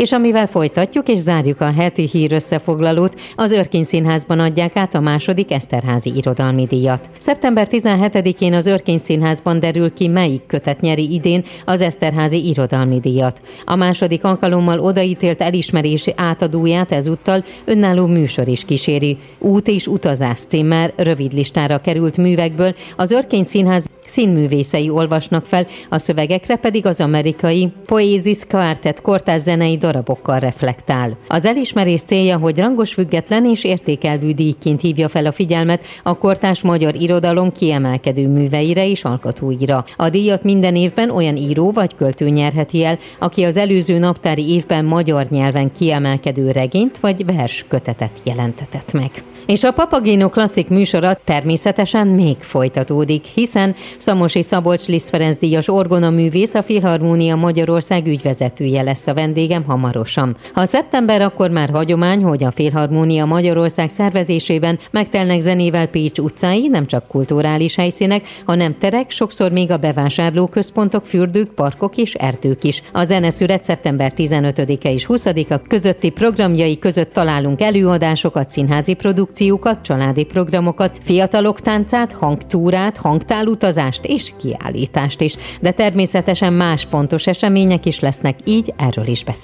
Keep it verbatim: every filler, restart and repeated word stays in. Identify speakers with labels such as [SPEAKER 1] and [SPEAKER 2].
[SPEAKER 1] És amivel folytatjuk és zárjuk a heti hír összefoglalót, az Örkény Színházban adják át a második Eszterházy irodalmi díjat. szeptember tizenhetedikén az Örkény Színházban derül ki, melyik kötet nyeri idén az Eszterházy irodalmi díjat. A második alkalommal odaítélt elismerési átadóját ezúttal önálló műsor is kíséri. Út és utazás címmel rövid listára került művekből az Örkény Színház színművészei olvasnak fel, a szövegekre pedig az amerikai Poesis Quartet kortárs zenei darabokkal reflektál. Az elismerés célja, hogy rangos, független és értékelvű díjként hívja fel a figyelmet a kortárs magyar irodalom kiemelkedő műveire és alkotóira. A díjat minden évben olyan író vagy költő nyerheti el, aki az előző naptári évben magyar nyelven kiemelkedő regényt vagy verskötetet jelentetett meg. És a Papagéno klasszik műsora természetesen még folytatódik, hiszen Szamosi Szabolcs Liszt Ferenc díjas orgonaművész, a Filharmónia Magyarország ügyvezetője lesz a vendégem hamarosan. Ha szeptember, akkor már hagyomány, hogy a Filharmónia Magyarország szervezésében megtelnek zenével Pécs utcái, nem csak kulturális helyszínek, hanem terek, sokszor még a bevásárlóközpontok, fürdők, parkok és erdők is. A zeneszület szeptember tizenötödike és huszadika közötti programjai között találunk előadásokat, színházi produkciókat, családi programokat, fiatalok táncát, hangtúrát, hangtálutazást és kiállítást is. De természetesen más fontos események is lesznek, így erről is beszélünk.